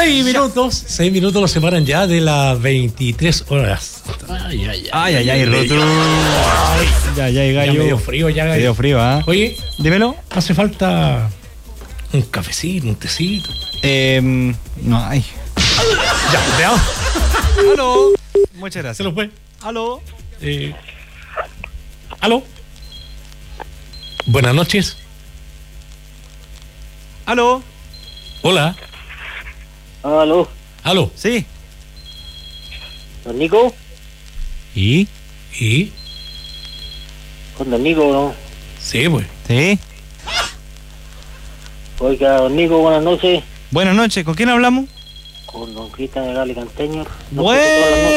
6 minutos nos separan ya de las 23 horas. Ay, Rotu. Ay, gallo. Ya medio frío, gallo. Medio frío, ¿ah? Oye, dímelo. Hace falta un cafecito, un tecito. No hay. Ya, veamos. Aló. Muchas gracias. Se lo fue. Aló. Aló. Buenas noches. Aló. Hola. Aló. Aló. Sí. ¿Don Nico? ¿Y? ¿Con Don Nico no? Sí, pues. Sí. Oiga, Don Nico, buenas noches. Buenas noches. ¿Con quién hablamos? Con Don Cristian de Gali Canteño. Bueno.